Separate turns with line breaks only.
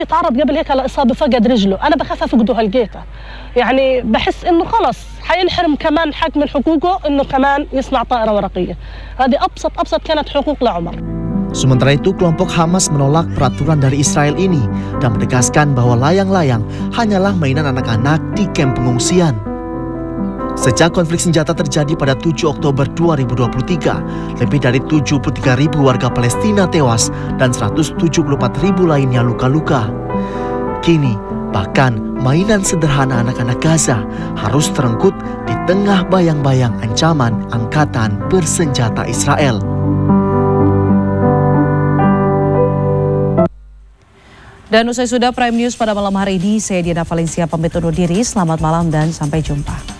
تعرض قبل هيك لإصابة فقد رجله، أنا بخاف أفقده هالجيتا، يعني بحس إنه خلص حينحرم كمان حق من حقوقه إنه كمان يصنع طائرة ورقية. هذه أبسط كانت حقوق لعمر.
Sementara itu, kelompok Hamas menolak peraturan dari Israel ini dan menegaskan bahwa layang-layang hanyalah mainan anak-anak di kamp pengungsian. Sejak konflik senjata terjadi pada 7 Oktober 2023, lebih dari 73.000 warga Palestina tewas dan 174.000 lainnya luka-luka. Kini, bahkan mainan sederhana anak-anak Gaza harus terenggut di tengah bayang-bayang ancaman angkatan bersenjata Israel.
Dan usai sudah Prime News pada malam hari ini, saya Diana Valencia pamit undur diri. Selamat malam dan sampai jumpa.